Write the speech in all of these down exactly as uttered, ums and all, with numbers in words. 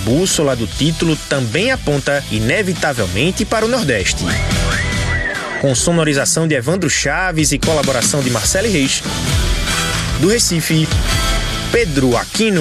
bússola do título também aponta inevitavelmente para o Nordeste. Com sonorização de Evandro Chaves e colaboração de Marcele Reis, do Recife, Pedro Aquino.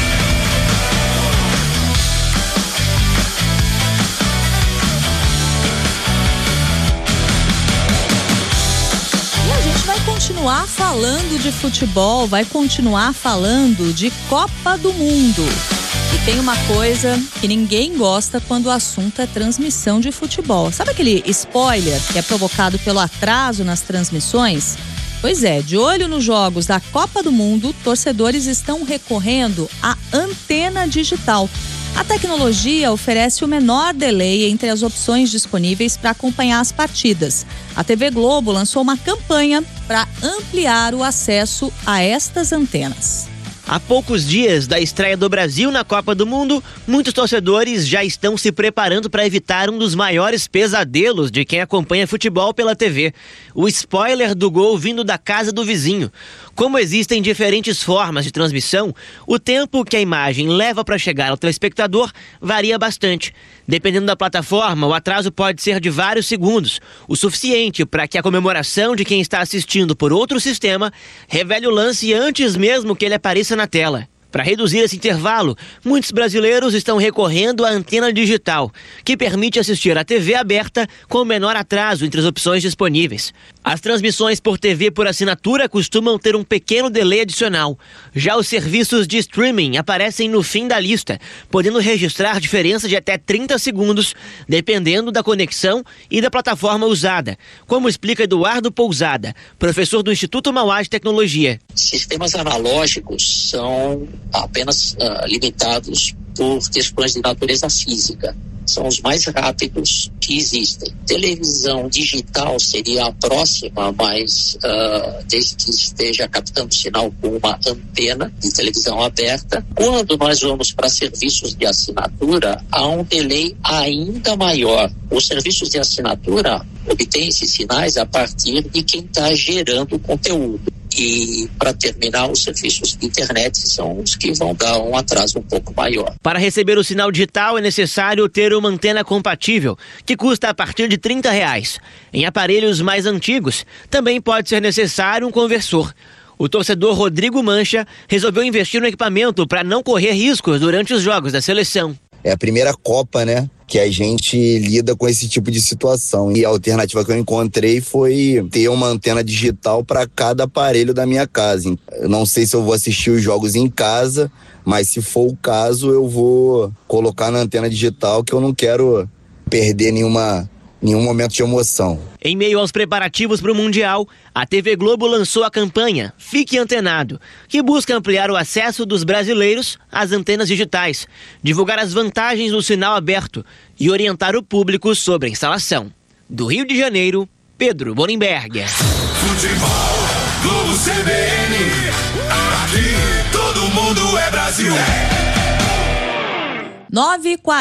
Continuar falando de futebol, vai continuar falando de Copa do Mundo. E tem uma coisa que ninguém gosta quando o assunto é transmissão de futebol. Sabe aquele spoiler que é provocado pelo atraso nas transmissões? Pois é, de olho nos jogos da Copa do Mundo, torcedores estão recorrendo à antena digital. A tecnologia oferece o menor delay entre as opções disponíveis para acompanhar as partidas. A T V Globo lançou uma campanha para ampliar o acesso a estas antenas. Há poucos dias da estreia do Brasil na Copa do Mundo, muitos torcedores já estão se preparando para evitar um dos maiores pesadelos de quem acompanha futebol pela T V: o spoiler do gol vindo da casa do vizinho. Como existem diferentes formas de transmissão, o tempo que a imagem leva para chegar ao telespectador varia bastante. Dependendo da plataforma, o atraso pode ser de vários segundos, o suficiente para que a comemoração de quem está assistindo por outro sistema revele o lance antes mesmo que ele apareça na tela. Para reduzir esse intervalo, muitos brasileiros estão recorrendo à antena digital, que permite assistir a T V aberta com menor atraso entre as opções disponíveis. As transmissões por T V por assinatura costumam ter um pequeno delay adicional. Já os serviços de streaming aparecem no fim da lista, podendo registrar diferença de até trinta segundos, dependendo da conexão e da plataforma usada, como explica Eduardo Pousada, professor do Instituto Mauá de Tecnologia. Sistemas analógicos são apenas uh, limitados por questões de natureza física. São os mais rápidos que existem. Televisão digital seria a próxima, mas uh, desde que esteja captando sinal com uma antena de televisão aberta. Quando nós vamos para serviços de assinatura, há um delay ainda maior. Os serviços de assinatura obtêm esses sinais a partir de quem está gerando o conteúdo. E, para terminar, os serviços de internet são os que vão dar um atraso um pouco maior. Para receber o sinal digital é necessário ter uma antena compatível, que custa a partir de trinta reais. Em aparelhos mais antigos, também pode ser necessário um conversor. O torcedor Rodrigo Mancha resolveu investir no equipamento para não correr riscos durante os jogos da seleção. É a primeira Copa, né, que a gente lida com esse tipo de situação. E a alternativa que eu encontrei foi ter uma antena digital para cada aparelho da minha casa. Eu não sei se eu vou assistir os jogos em casa, mas se for o caso, eu vou colocar na antena digital, que eu não quero perder nenhuma, nenhum momento de emoção. Em meio aos preparativos para o Mundial, a T V Globo lançou a campanha Fique Antenado, que busca ampliar o acesso dos brasileiros às antenas digitais, divulgar as vantagens do sinal aberto e orientar o público sobre a instalação. Do Rio de Janeiro, Pedro Bonenberger. Futebol, Globo C B N, aqui todo mundo é Brasil. nove e quarenta